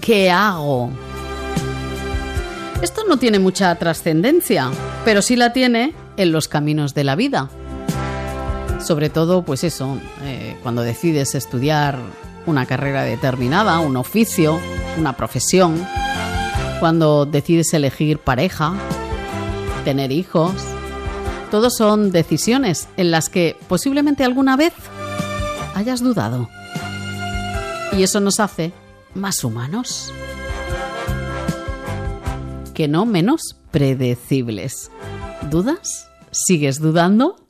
¿Qué hago? Esto no tiene mucha trascendencia, pero sí la tiene en los caminos de la vida. Sobre todo, pues eso, cuando decides estudiar una carrera determinada, un oficio, una profesión, cuando decides elegir pareja, tener hijos. Todos son decisiones en las que posiblemente alguna vez hayas dudado. Y eso nos hace más humanos, que no menos predecibles. ¿Dudas? ¿Sigues dudando?